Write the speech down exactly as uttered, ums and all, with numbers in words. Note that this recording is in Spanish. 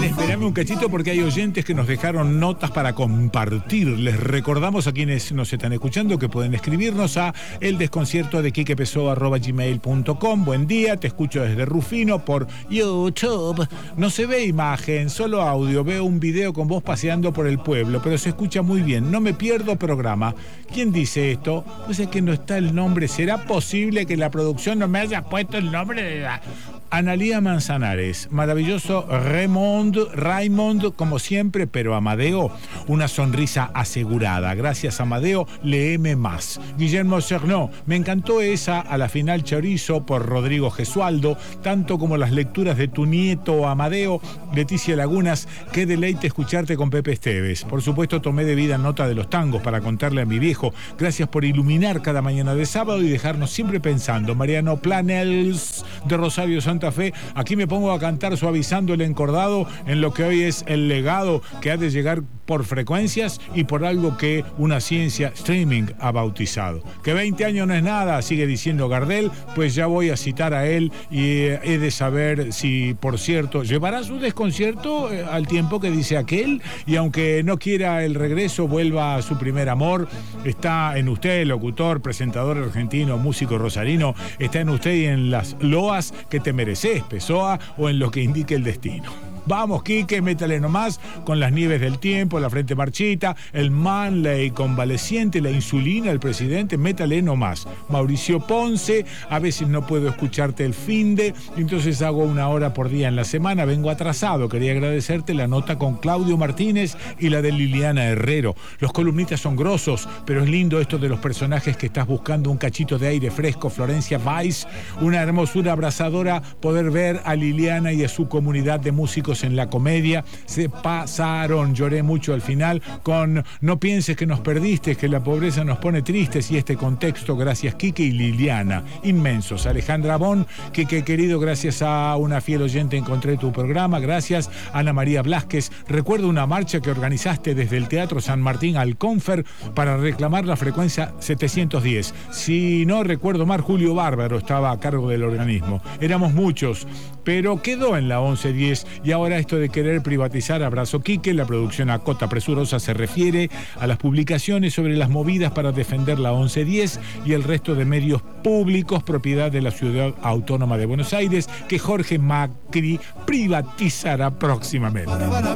Dale, esperame un cachito porque hay oyentes que nos dejaron notas para compartir. Les recordamos a quienes nos están escuchando que pueden escribirnos a eldesconcierto de quique pessoa arroba gmail punto com. Buen día, te escucho desde Rufino por YouTube. No se ve imagen, solo audio. Veo un video con vos paseando por el pueblo, pero se escucha muy bien. No me pierdo programa. ¿Quién dice esto? Pues es que no está el nombre. ¿Será posible que la producción no me haya puesto el nombre de la... Analía Manzanares, maravilloso Raymond, Raymond, como siempre, pero Amadeo, una sonrisa asegurada. Gracias, Amadeo, léeme más. Guillermo Cernó, me encantó esa a la final Chorizo por Rodrigo Gesualdo, tanto como las lecturas de tu nieto Amadeo. Leticia Lagunas, qué deleite escucharte con Pepe Esteves. Por supuesto, tomé debida nota de los tangos para contarle a mi viejo. Gracias por iluminar cada mañana de sábado y dejarnos siempre pensando. Mariano Planels, de Rosario Santa Fe, aquí me pongo a cantar suavizando el encordado en lo que hoy es el legado que ha de llegar por frecuencias y por algo que una ciencia streaming ha bautizado. Que veinte años no es nada, sigue diciendo Gardel, pues ya voy a citar a él y he de saber si, por cierto, llevará su desconcierto al tiempo que dice aquel, y aunque no quiera el regreso, vuelva a su primer amor. Está en usted, locutor, presentador argentino, músico rosarino, está en usted y en las loas que te mereces, Pessoa, o en lo que indique el destino. Vamos, Quique, métale nomás con las nieves del tiempo, la frente marchita, el Manley convaleciente, la insulina, el presidente, métale nomás. Mauricio Ponce, a veces no puedo escucharte el finde, entonces hago una hora por día en la semana, vengo atrasado. Quería agradecerte la nota con Claudio Martínez y la de Liliana Herrero. Los columnistas son grosos, pero es lindo esto de los personajes que estás buscando un cachito de aire fresco. Florencia Weiss, una hermosura abrasadora poder ver a Liliana y a su comunidad de músicos en la comedia. Se pasaron, lloré mucho al final con No pienses que nos perdiste, que la pobreza nos pone tristes, y este contexto. Gracias, Quique y Liliana, inmensos. Alejandra Bon, Quique querido, gracias a una fiel oyente encontré tu programa. Gracias, Ana María Blasquez. Recuerdo una marcha que organizaste desde el Teatro San Martín al Confer para reclamar la frecuencia setecientos diez. Si no recuerdo mal, Julio Bárbaro estaba a cargo del organismo. Éramos muchos, pero quedó en la once diez, y ahora esto de querer privatizar, abrazo Quique. La producción a cota presurosa se refiere a las publicaciones sobre las movidas para defender la once diez y el resto de medios públicos propiedad de la Ciudad Autónoma de Buenos Aires, que Jorge Macri privatizará próximamente.